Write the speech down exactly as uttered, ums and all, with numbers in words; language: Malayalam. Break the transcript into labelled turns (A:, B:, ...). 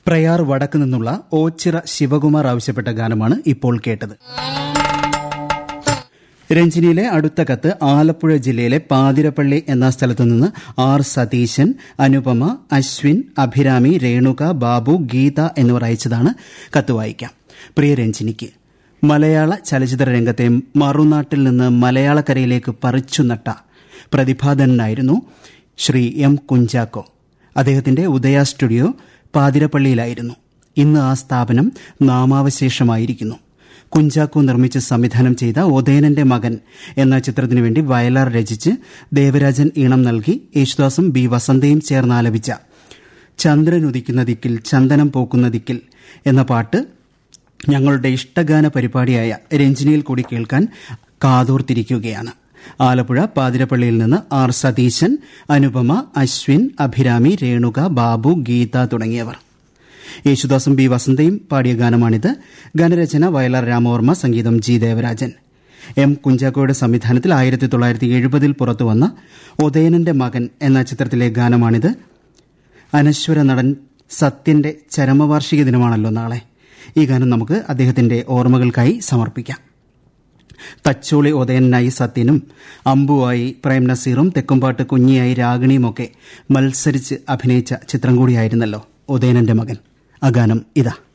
A: പ്രയാർ വടക്ക് നിന്നുള്ള ഓച്ചിറ ശിവകുമാർ ആവശ്യപ്പെട്ട ഗാനമാണ് ഇപ്പോൾ കേട്ടത്. രഞ്ജിനിയിലെ അടുത്ത കത്ത് ആലപ്പുഴ ജില്ലയിലെ പാതിരപ്പള്ളി എന്ന സ്ഥലത്തു നിന്ന് ആർ സതീശൻ, അനുപമ, അശ്വിൻ, അഭിരാമി, രേണുക, ബാബു, ഗീത എന്നിവർ അയച്ചതാണ്. കത്ത് വായിക്കാം. പ്രിയ രഞ്ജിനിക്ക്, മലയാള ചലച്ചിത്ര രംഗത്തെ മറുനാട്ടിൽ നിന്ന് മലയാളക്കരയിലേക്ക് പറിച്ചു നട്ട പ്രതിഭാധനായിരുന്നു ശ്രീ എം കുഞ്ചാക്കോ. അദ്ദേഹത്തിന്റെ ഉദയ സ്റ്റുഡിയോ പാതിരപ്പള്ളിയിലായിരുന്നു. ഇന്ന് ആ സ്ഥാപനം നാമാവശേഷമായിരിക്കുന്നു. കുഞ്ചാക്കോ നിർമ്മിച്ച് സംവിധാനം ചെയ്ത ഉദയനന്റെ മകൻ എന്ന ചിത്രത്തിനു വേണ്ടി വയലാർ രചിച്ച് ദേവരാജൻ ഈണം നൽകി യേശുദാസും ബി വസന്തയും ചേർന്ന് ആലപിച്ച ചന്ദ്രൻ ഉദിക്കുന്ന ദിക്കിൽ ചന്ദനം പോക്കുന്ന ദിക്കിൽ എന്ന പാട്ട് ഞങ്ങളുടെ ഇഷ്ടഗാന പരിപാടിയായ രഞ്ജിനിയിൽ കൂടി കേൾക്കാൻ കാതോർത്തിരിക്കുകയാണ്. ആലപ്പുഴ പാതിരപ്പള്ളിയിൽ നിന്ന് ആർ സതീശൻ, അനുപമ, അശ്വിൻ, അഭിരാമി, രേണുക, ബാബു, ഗീത തുടങ്ങിയവർ. യേശുദാസും ബി വസന്തയും പാടിയ ഗാനമാണിത്. ഗാനരചന വയലാർ രാമവർമ്മ, സംഗീതം ജി ദേവരാജൻ. എം കുഞ്ചാക്കോയുടെ സംവിധാനത്തിൽ ആയിരത്തി തൊള്ളായിരത്തി എഴുപതിൽ പുറത്തുവന്ന ഉദയനന്റെ മകൻ എന്ന ചിത്രത്തിലെ ഗാനമാണിത്. അനശ്വര നടൻ സത്യന്റെ ചരമവാർഷിക ദിനമാണല്ലോ നാളെ. ഈ ഗാനം നമുക്ക് അദ്ദേഹത്തിന്റെ ഓർമ്മകൾക്കായി സമർപ്പിക്കാം. തച്ചോളി ഉദയനായി സത്യനും അമ്പുവായി പ്രേം നസീറും തെക്കുംപാട്ട് കുഞ്ഞിയായി രാഗിണിയുമൊക്കെ മത്സരിച്ച് അഭിനയിച്ച ചിത്രം കൂടിയായിരുന്നല്ലോ ഉദയനന്റെ മകൻ. ആ ഗാനം ഇതാ.